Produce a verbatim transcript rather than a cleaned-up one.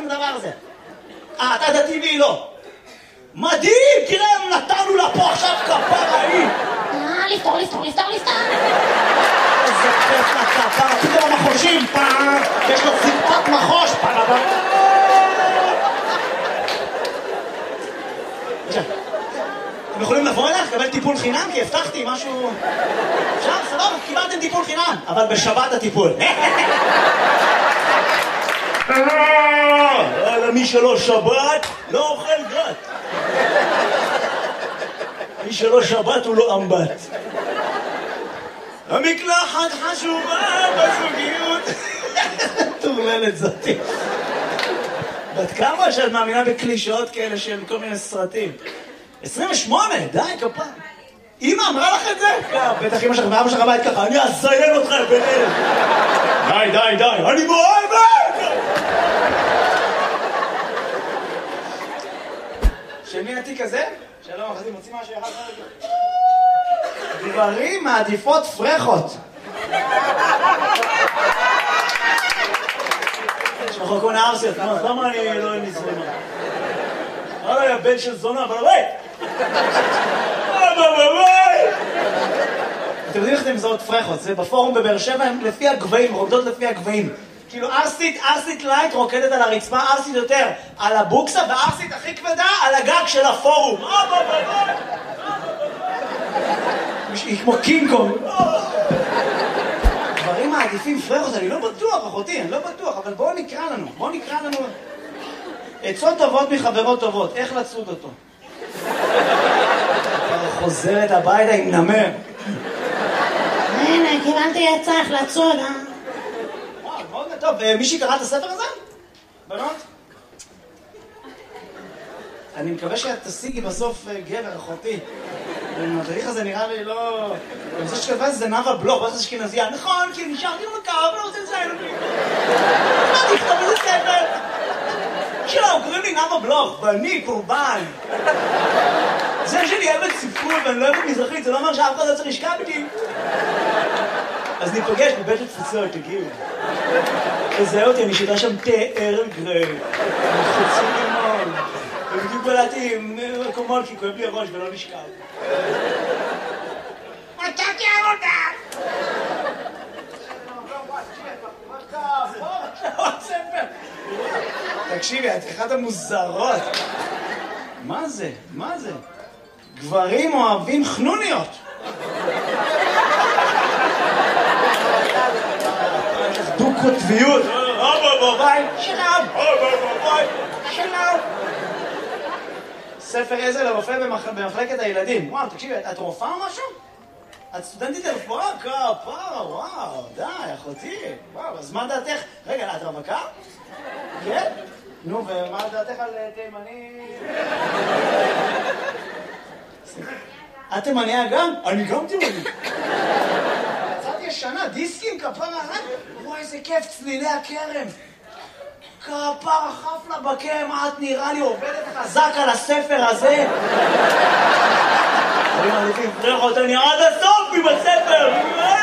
הדבר הזה? אה, אתה דתי והיא לא. מדהים! תראה, נתנו לה פה עכשיו כפרה היא! אה, לפתור, לפתור, לפתור, לפתור! איזה כיף לכפרה, פתאום המחושים, פעם! יש לו זיפת מחוש, פעם! אתם יכולים לבוא אליך, לקבל טיפול חינם? כי הבטחתי משהו... אפשר, סבבה, קיבלתם טיפול חינם, אבל בשבת הטיפול. מי שלא שבת, לא אוכל גת. מי שלא שבת הוא לא אמבט. המקלחת חשובה בזוגיות. תורללת זאתי. בת כמה שאת מאמינה בקלישאות כאלה של כל מיני סרטים? עשרים ושמונה, די, כפה. אמא אמרה לך את זה? בטח אמא שלך ואבא שלך בית ככה, אני אזיין אותך ביניהם. די, די, די, אני מאוהבת! של מי התיק הזה? שלום, אחרי מוציא משהו אחד רגע. גברים מעדיפות פרחות. יש לך כל נערסיות, למה אני לא נזרמה? אולי הבן של זונה, אבל בית! אתם יודעים איך אתם מזהות פרחות? זה בפורום בבאר שבע, הם לפי הגבהים, רוקדות לפי הגבהים. כאילו ארסית, ארסית לייט רוקדת על הרצפה, ארסית יותר על הבוקסה, וארסית הכי כבדה על הגג של הפורום. היא כמו קינג קונג. דברים מעדיפים פרחות, אני לא בטוח, אחותי, אני לא בטוח, אבל בואו נקרא לנו, בואו נקרא לנו... עצות טובות מחברות טובות, איך לצוד אותו? חוזרת הביתה עם נמר. הנה, קיבלתי עצה איך לצוד, אה? וואו, מאוד טוב. מישהי קרא את הספר הזה? בנות? אני מקווה שאת תשיגי בסוף גבר, אחותי. התהליך הזה נראה לי לא... אני חושב שכתבה זה נאווה בלוך, לא אשכנזייה. נכון, כי נשארתי במכר, אבל לא רוצה לציין אותי. לא תכתוב איזה ספר. שלום, קוראים לי נאווה בלוך, ואני קורבן. זה שאני אוהבת ספרות ואני לא אוהבת מזרחית, זה לא אומר שאף אחד לא צריך לשכב איתי. אז ניפגש בבית התפוצות, תגיעו. תזהה אותי, אני שיטה שם תאר גרי. חוצי לימון. ובדיוק בלעתי עם קומול, כי כואב לי הראש ולא נשכב. מצאתי עבודה! תקשיבי, את אחת המוזרות. מה זה? מה זה? גברים אוהבים חנוניות. דו-קוטביות. שלום. שלום. ספר עזר לרופא במחלקת הילדים. וואו, תקשיבי, את רופאה או משהו? את סטודנטית לרפואה? כפרה, וואו, די, אחותי. וואו, אז מה דעתך? רגע, את רווקה? כן? נו, ומה דעתך על תימני? את תימניה גם? אני גם תימני. יצאתי ישנה, דיסקים, כפרה, וואי, איזה כיף, צלילי הכרם. כפרה, חפלה בקרם, את נראה לי עובדת חזק על הספר הזה. אני מעדיפים פרחות, אני עד הסוף עם הספר.